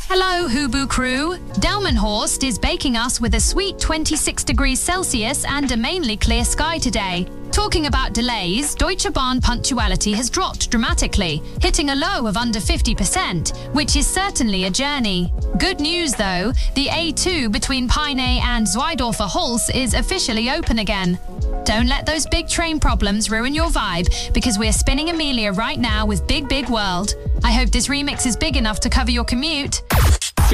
Hello, Hubu crew. Delmenhorst is baking us with a sweet 26 degrees Celsius and a mainly clear sky today. Talking about delays, Deutsche Bahn punctuality has dropped dramatically, hitting a low of under 50%, which is certainly a journey. Good news though, the A2 between Peine and Zweidorfer Holz is officially open again. Don't let those big train problems ruin your vibe, because we're spinning Amelia right now with Big Big World. I hope this remix is big enough to cover your commute.